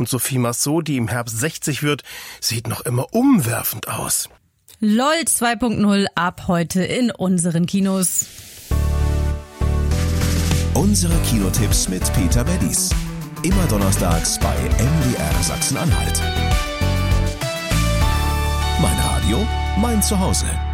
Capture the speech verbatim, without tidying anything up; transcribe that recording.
Und Sophie Massot, die im Herbst sechzig wird, sieht noch immer umwerfend aus. LOL zwei Punkt null ab heute in unseren Kinos. Unsere Kinotipps mit Peter Beddies. Immer donnerstags bei M D R Sachsen-Anhalt. Mein Radio, mein Zuhause.